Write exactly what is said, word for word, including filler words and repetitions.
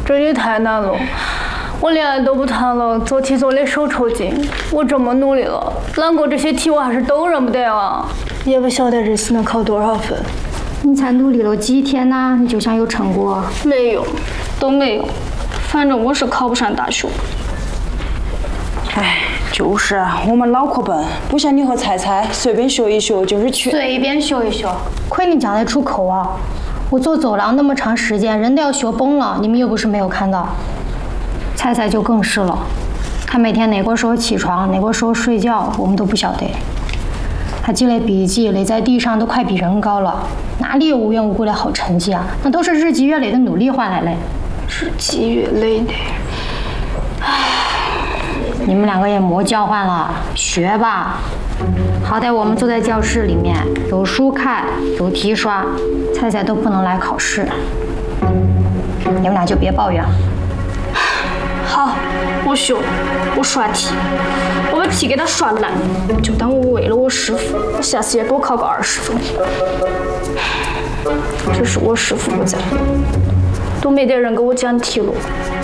这也太难了。我恋爱都不谈了，做题做的手抽筋。我这么努力了，难过这些题我还是都认不得啊！也不晓得这次能考多少分。 你才努力了几天呢？你就想有成果？ 没有，都没有。反正我是考不上大学。 哎，就是我们脑壳笨，不像你和菜菜随便学一学就是全。 随便学一学，亏你讲得出口啊！我走走廊那么长时间，人都要学崩了，你们又不是没有看到。菜菜就更是了，他每天哪个时候起床，哪个时候睡觉，我们都不晓得。他积累笔记垒在地上都快比人高了，哪里有无缘无故的好成绩啊？那都是日积月累的努力换来的。 日积月累的。唉， 你们两个也莫交换了，学吧。好歹我们坐在教室里面，有书看，有题刷，菜菜都不能来考试。你们俩就别抱怨了。 好，我学，我刷题，我把题给他刷烂，就当我为了我师傅，我下次也多考个二十分。只是我师傅不在，都没得人给我讲题了。